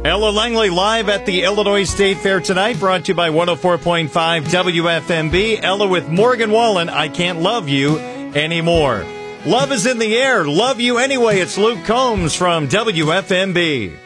Ella Langley live at the Illinois State Fair tonight, brought to you by 104.5 WFMB. Ella with Morgan Wallen, I Can't Love You Anymore. Love is in the air. Love you anyway. It's Luke Combs from WFMB.